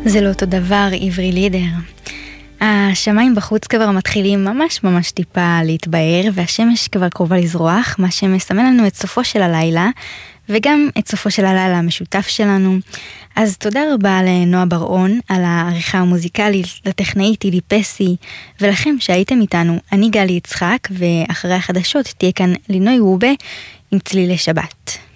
זה לא אותו דבר, עברי לידר. השמיים בחוץ כבר מתחילים ממש טיפה להתבהר, והשמש כבר קרובה לזרוח, מה שמסמן לנו את סופו של הלילה, וגם את סופו של הלילה המשותף שלנו. אז תודה רבה לנועה בר-און על העריכה המוזיקלית, לטכנאית אילי פסי, ולכם שהייתם איתנו. אני גלי יצחק, ואחרי החדשות תהיה כאן לינוי רובה עם צלילי שבת.